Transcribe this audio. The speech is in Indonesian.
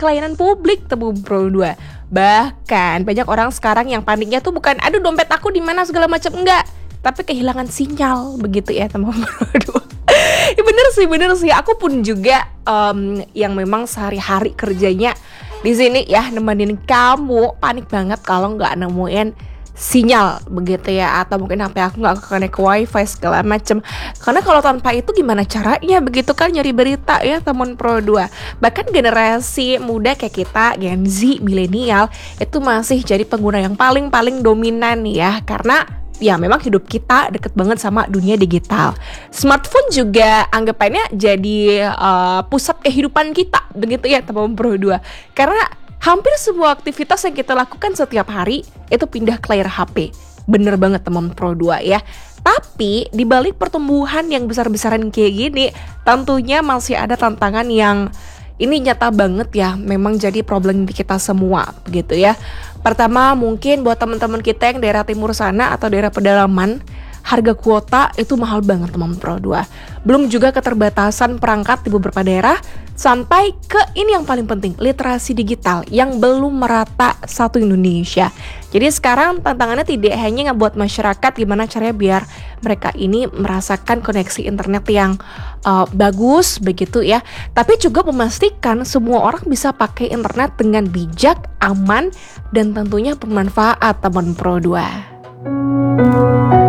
kelainan publik teman Pro 2. Bahkan banyak orang sekarang yang paniknya tuh bukan aduh dompet aku di mana segala macam, enggak, tapi kehilangan sinyal begitu ya teman Pro 2. Ya bener sih. Aku pun juga yang memang sehari-hari kerjanya di sini ya nemenin kamu, panik banget kalau nggak nemuin sinyal begitu ya, atau mungkin HP aku nggak connect ke wifi segala macem. Karena kalau tanpa itu gimana caranya begitu kan nyari berita ya teman Pro 2. Bahkan generasi muda kayak kita, Gen Z, milenial, itu masih jadi pengguna yang paling dominan ya, karena ya memang hidup kita deket banget sama dunia digital. Smartphone juga anggapannya jadi pusat kehidupan kita begitu ya teman Pro 2. Karena hampir semua aktivitas yang kita lakukan setiap hari itu pindah ke layar HP. Bener banget teman Pro 2 ya. Tapi di balik pertumbuhan yang besar-besaran kayak gini, tentunya masih ada tantangan yang ini nyata banget ya, memang jadi problem di kita semua begitu ya. Pertama, mungkin buat teman-teman kita yang daerah timur sana atau daerah pedalaman, harga kuota itu mahal banget teman Pro 2. Belum juga keterbatasan perangkat di beberapa daerah, sampai ke ini yang paling penting, literasi digital yang belum merata satu Indonesia. Jadi sekarang tantangannya tidak hanya ngebuat masyarakat gimana caranya biar mereka ini merasakan koneksi internet yang bagus begitu ya, tapi juga memastikan semua orang bisa pakai internet dengan bijak, aman, dan tentunya bermanfaat teman Pro 2.